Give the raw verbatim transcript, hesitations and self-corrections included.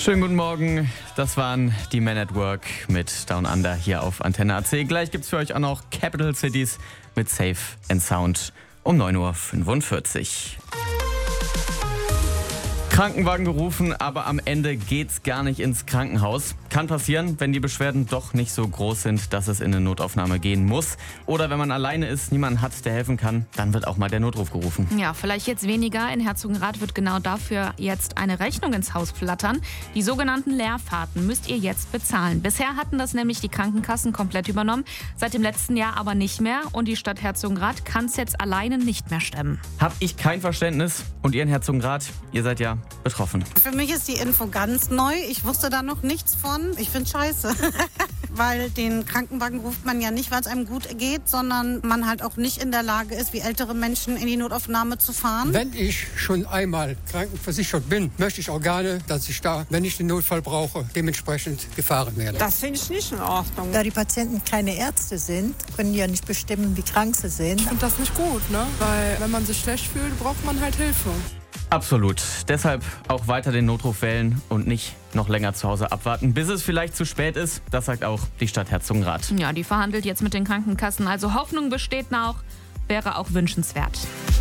Schönen guten Morgen, das waren die Men at Work mit Down Under hier auf Antenne A C. Gleich gibt's für euch auch noch Capital Cities mit Safe and Sound um neun Uhr fünfundvierzig. Krankenwagen gerufen, aber am Ende geht's gar nicht ins Krankenhaus. Kann passieren, wenn die Beschwerden doch nicht so groß sind, dass es in eine Notaufnahme gehen muss. Oder wenn man alleine ist, niemanden hat, der helfen kann, dann wird auch mal der Notruf gerufen. Ja, vielleicht jetzt weniger. In Herzogenrath wird genau dafür jetzt eine Rechnung ins Haus flattern. Die sogenannten Leerfahrten müsst ihr jetzt bezahlen. Bisher hatten das nämlich die Krankenkassen komplett übernommen, seit dem letzten Jahr aber nicht mehr. Und die Stadt Herzogenrath kann es jetzt alleine nicht mehr stemmen. Hab ich kein Verständnis. Und ihr in Herzogenrath, ihr seid ja betroffen. Für mich ist die Info ganz neu. Ich wusste da noch nichts von. Ich finde es scheiße. Weil den Krankenwagen ruft man ja nicht, weil es einem gut geht, sondern man halt auch nicht in der Lage ist, wie ältere Menschen in die Notaufnahme zu fahren. Wenn ich schon einmal krankenversichert bin, möchte ich auch gerne, dass ich da, wenn ich den Notfall brauche, dementsprechend gefahren werde. Das finde ich nicht in Ordnung. Da die Patienten keine Ärzte sind, können die ja nicht bestimmen, wie krank sie sind. Ich finde das nicht gut, ne? Weil wenn man sich schlecht fühlt, braucht man halt Hilfe. Absolut. Deshalb auch weiter den Notruf wählen und nicht noch länger zu Hause abwarten, bis es vielleicht zu spät ist. Das sagt auch die Stadt Herzogenrath. Ja, die verhandelt jetzt mit den Krankenkassen. Also Hoffnung besteht noch, wäre auch wünschenswert.